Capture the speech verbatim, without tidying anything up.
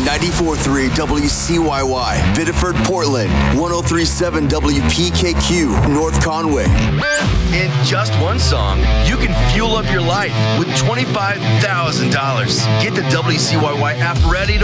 ninety-four point three W C Y Y, Biddeford, Portland, one oh three point seven W P K Q, North Conway. In just one song, you can fuel up your life with twenty-five thousand dollars. Get the W C Y Y app ready to